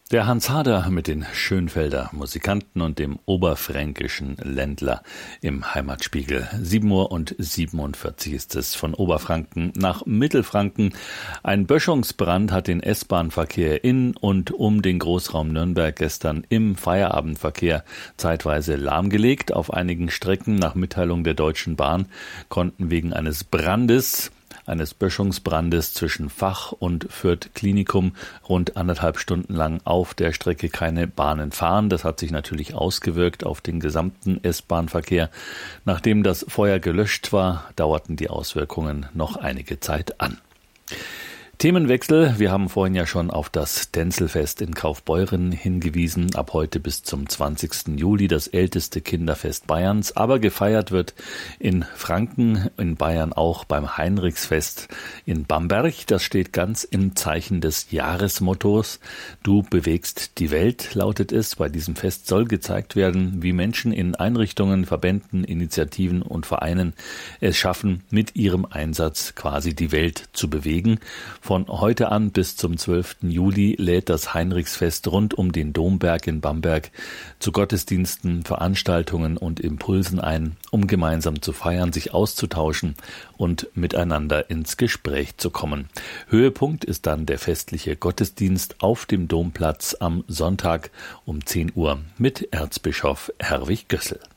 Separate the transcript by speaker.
Speaker 1: Der Hans Hader mit den Schönfelder Musikanten und dem oberfränkischen Ländler im Heimatspiegel. 7:47 ist es von Oberfranken nach Mittelfranken. Ein Böschungsbrand hat den S-Bahn-Verkehr in und um den Großraum Nürnberg gestern im Feierabendverkehr zeitweise lahmgelegt. Auf einigen Strecken nach Mitteilung der Deutschen Bahn konnten wegen eines Böschungsbrandes zwischen Fach und Fürth Klinikum rund 1,5 Stunden lang auf der Strecke keine Bahnen fahren. Das hat sich natürlich ausgewirkt auf den gesamten S-Bahn-Verkehr. Nachdem das Feuer gelöscht war, dauerten die Auswirkungen noch einige Zeit an. Themenwechsel. Wir haben vorhin ja schon auf das Tänzelfest in Kaufbeuren hingewiesen. Ab heute bis zum 20. Juli das älteste Kinderfest Bayerns. Aber gefeiert wird in Franken, in Bayern auch beim Heinrichsfest in Bamberg. Das steht ganz im Zeichen des Jahresmottos. Du bewegst die Welt, lautet es. Bei diesem Fest soll gezeigt werden, wie Menschen in Einrichtungen, Verbänden, Initiativen und Vereinen es schaffen, mit ihrem Einsatz quasi die Welt zu bewegen. Von heute an bis zum 12. Juli lädt das Heinrichsfest rund um den Domberg in Bamberg zu Gottesdiensten, Veranstaltungen und Impulsen ein, um gemeinsam zu feiern, sich auszutauschen und miteinander ins Gespräch zu kommen. Höhepunkt ist dann der festliche Gottesdienst auf dem Domplatz am Sonntag um 10 Uhr mit Erzbischof Herwig Gössel.